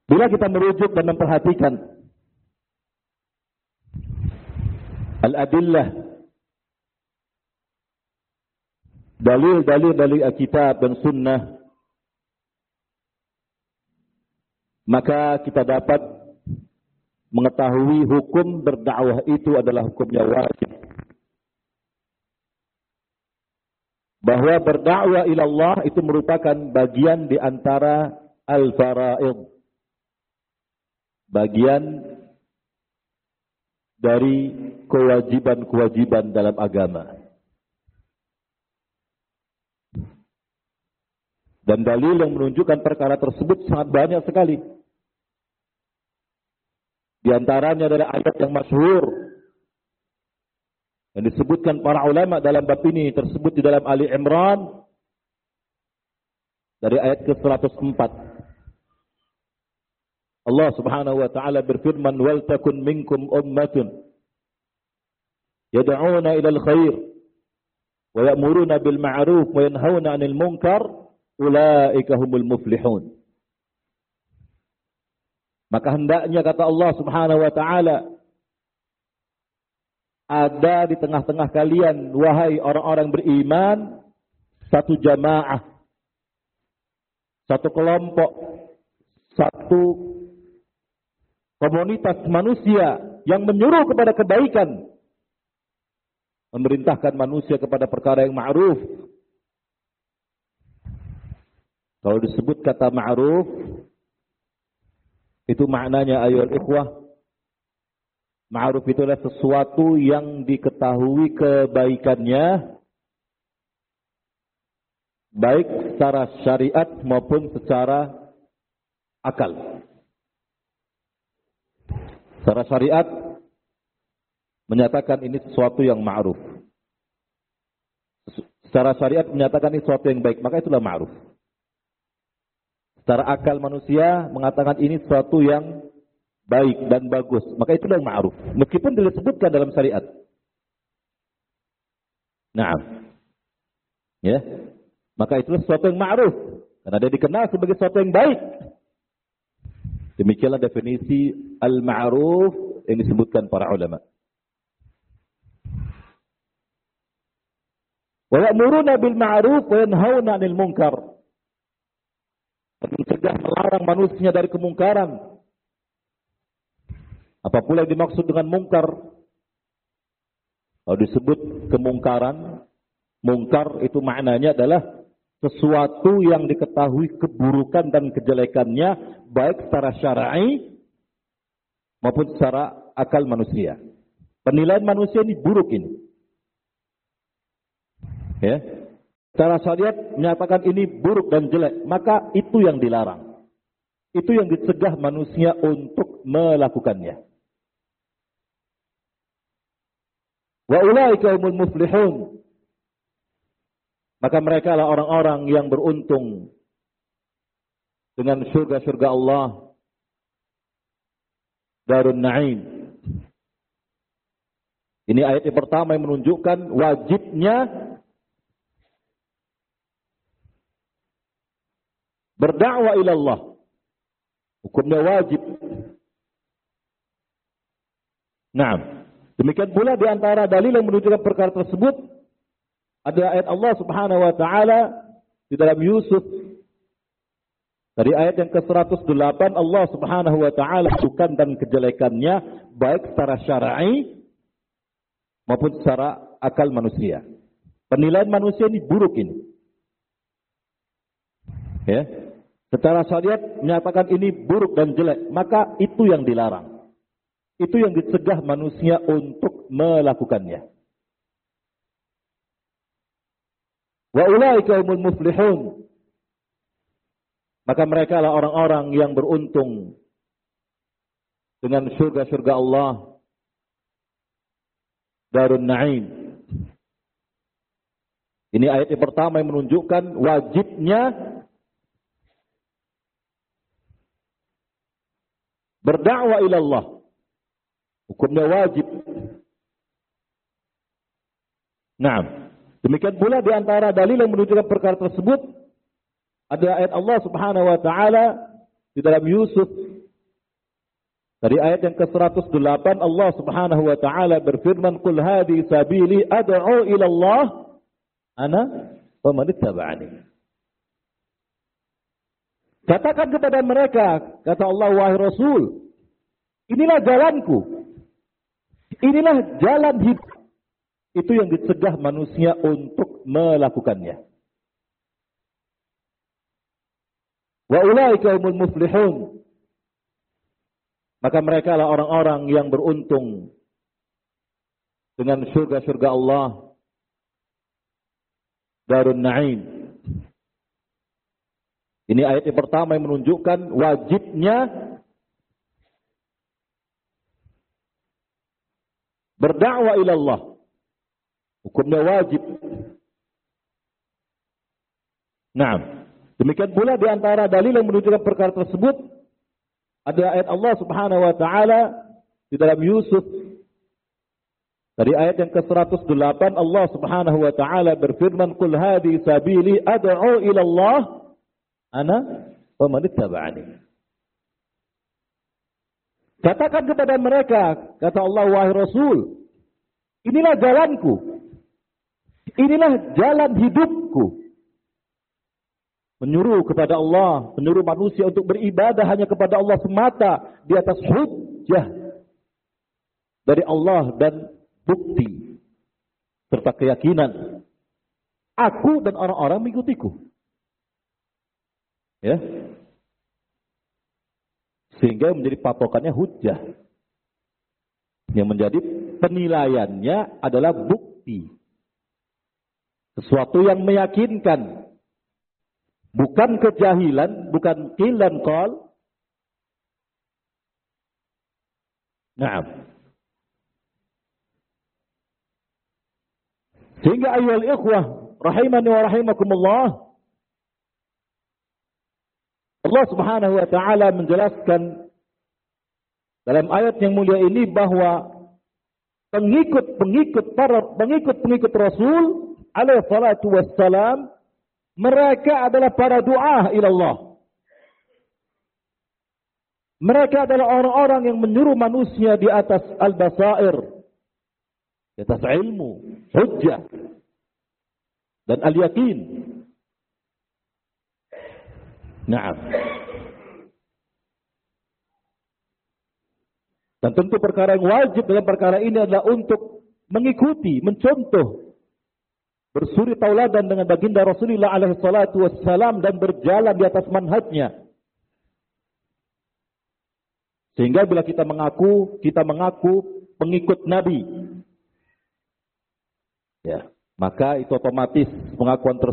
Bila kita merujuk dan memperhatikan al-adillah, dalil-dalil dari Alkitab dan Sunnah, maka kita dapat mengetahui hukum berdakwah itu adalah hukumnya wajib. Bahwa berdakwah ila Allah itu merupakan bagian di antara al-fara'id, bagian dari kewajiban-kewajiban dalam agama. Dan dalil yang menunjukkan perkara tersebut sangat banyak sekali. Di antaranya adalah ayat yang masyhur yang disebutkan para ulama dalam bab ini, tersebut di dalam Ali Imran dari ayat ke-104. Allah Subhanahu wa taala berfirman, "Wal takun minkum ummatun yad'una ila al-khair wa ya'muruna bil ma'ruf wa yanhauna 'anil munkar ulaika humul muflihun." Maka hendaknya, kata Allah Subhanahu wa taala, ada di tengah-tengah kalian, wahai orang-orang beriman, satu jamaah, satu kelompok, satu komunitas manusia yang menyuruh kepada kebaikan, memerintahkan manusia kepada perkara yang ma'ruf. Kalau disebut kata ma'ruf, itu maknanya ayol ikhwah, ma'ruf itu adalah sesuatu yang diketahui kebaikannya, baik secara syariat maupun secara akal. Secara syariat menyatakan ini sesuatu yang ma'ruf. Secara syariat menyatakan ini sesuatu yang baik, maka itulah ma'ruf. Secara akal manusia mengatakan ini sesuatu yang baik dan bagus, maka itulah yang ma'ruf, meskipun tidak disebutkan dalam syariat. Naam. Ya. Maka itulah sesuatu yang ma'ruf karena dia dikenal sebagai sesuatu yang baik. Demikianlah definisi al-ma'ruf yang disebutkan para ulama. Wa ya'muruna bil ma'ruf wa yanhauna 'anil munkar. Mencegah, melarang manusia dari kemungkaran. Apa pula yang dimaksud dengan mungkar? Kalau disebut kemungkaran, mungkar itu maknanya adalah sesuatu yang diketahui keburukan dan kejelekannya, baik secara syar'i maupun secara akal manusia. Penilaian manusia ini buruk ini. Ya. Secara syariat menyatakan ini buruk dan jelek, maka itu yang dilarang. Itu yang dicegah manusia untuk melakukannya. Wa ulaika humul muflihun. Maka mereka lah orang-orang yang beruntung dengan surga-surga Allah, Darun Na'im. Ini ayat yang pertama yang menunjukkan wajibnya berdakwah ila Allah. Hukumnya wajib. Naam. Demikian pula di antara dalil yang menunjukkan perkara tersebut ada ayat Allah Subhanahu wa taala di dalam Yusuf. Dari ayat yang ke-108 Allah Subhanahu wa taala bukan dan kejelekannya baik secara syar'i maupun secara akal manusia. Penilaian manusia ini buruk ini. Ya. Secara syariat menyatakan ini buruk dan jelek, maka itu yang dilarang. Itu yang dicegah manusia untuk melakukannya. Wa ulaika humul muflihun. Maka mereka lah orang-orang yang beruntung dengan surga-surga Allah, Darun Na'im. Ini ayat yang pertama yang menunjukkan wajibnya berdakwah ila Allah. Hukumnya wajib. Naam. Demikian pula di antara dalil yang menunjukkan perkara tersebut ada ayat Allah Subhanahu wa taala di dalam Yusuf Dari ayat yang ke-108 Allah Subhanahu wa taala berfirman, "Qul hadhihi sabili ad'u ila Allah ana wa man ittaba'ani." Katakan kepada mereka, kata Allah, wahai Rasul, inilah jalanku. Inilah jalan hidup. Itu yang dicegah manusia untuk melakukannya. Wa ulaika humul muflihun. Maka mereka adalah orang-orang yang beruntung dengan surga-surga Allah, Darun Na'im. Ini ayat yang pertama yang menunjukkan wajibnya berdakwah ila Allah. Hukumnya wajib. Nah, demikian pula di antara dalil yang menunjukkan perkara tersebut ada ayat Allah Subhanahu wa taala di dalam Yusuf. Dari ayat yang ke-108 Allah Subhanahu wa taala berfirman, "Qul hadhihi sabili ad'u ila Allah ana wa man ittaba'ani." Katakan kepada mereka, kata Allah, wahai Rasul, inilah jalanku. Inilah jalan hidupku. Menyuruh kepada Allah, menyuruh manusia untuk beribadah hanya kepada Allah semata di atas hujjah dari Allah dan bukti serta keyakinan aku dan orang-orang mengikutiku. Ya. Sehingga menjadi patokannya hujjah. Yang menjadi penilaiannya adalah bukti. Sesuatu yang meyakinkan. Bukan kejahilan, bukan qil dan qal. Naam. Sehingga ayyuhal ikhwah rahimani wa rahimakumullah, Allah Subhanahu wa taala menjelaskan dalam ayat yang mulia ini bahwa pengikut Rasul alaihi salatu wassalam, mereka adalah para du'ah ila Allah. Mereka adalah orang-orang yang menyuruh manusia di atas al-basair, di atas ilmu, hujjah, dan al-yaqin. Naam. Dan tentu perkara yang wajib dalam perkara ini adalah untuk mengikuti, mencontoh, bersuri tauladan dengan baginda Rasulullah alaihi salatu wassalam dan berjalan di atas manhajnya. Sehingga bila kita mengaku pengikut Nabi, ya, maka itu otomatis pengakuan tersebut